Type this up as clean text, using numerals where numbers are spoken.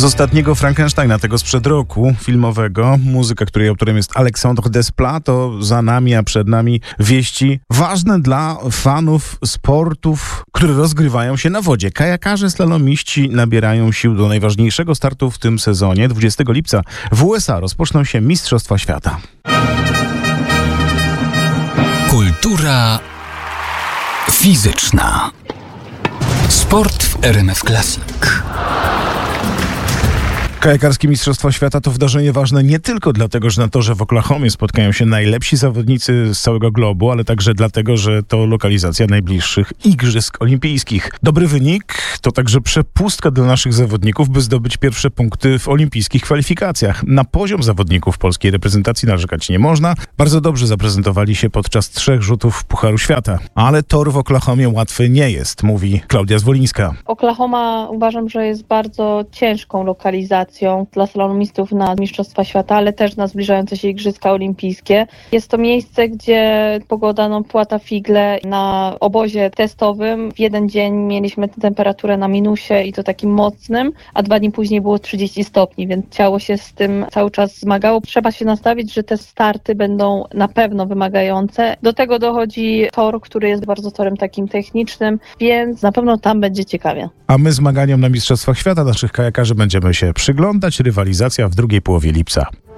Z ostatniego Frankensteina, tego sprzed roku filmowego, muzyka, której autorem jest Alexandre Desplat, to za nami, a przed nami wieści ważne dla fanów sportów, które rozgrywają się na wodzie. Kajakarze, slalomiści nabierają sił do najważniejszego startu w tym sezonie. 20 lipca w USA rozpoczną się Mistrzostwa Świata. Kultura fizyczna. Sport w RMF Classic. Kajakarskie Mistrzostwa Świata to wydarzenie ważne nie tylko dlatego, że na torze w Oklahomie spotkają się najlepsi zawodnicy z całego globu, ale także dlatego, że to lokalizacja najbliższych Igrzysk Olimpijskich. Dobry wynik to także przepustka dla naszych zawodników, by zdobyć pierwsze punkty w olimpijskich kwalifikacjach. Na poziom zawodników polskiej reprezentacji narzekać nie można. Bardzo dobrze zaprezentowali się podczas 3 rzutów Pucharu Świata. Ale tor w Oklahomie łatwy nie jest, mówi Klaudia Zwolińska. Oklahoma uważam, że jest bardzo ciężką lokalizacją dla slalomistów na Mistrzostwa Świata, ale też na zbliżające się Igrzyska Olimpijskie. Jest to miejsce, gdzie pogoda płata figle. Na obozie testowym w jeden dzień mieliśmy temperaturę na minusie i to takim mocnym, a 2 dni później było 30 stopni, więc ciało się z tym cały czas zmagało. Trzeba się nastawić, że te starty będą na pewno wymagające. Do tego dochodzi tor, który jest bardzo torem takim technicznym, więc na pewno tam będzie ciekawie. A my zmaganiom na Mistrzostwach Świata naszych kajakarzy będziemy się przyglądać. Rywalizacja w drugiej połowie lipca.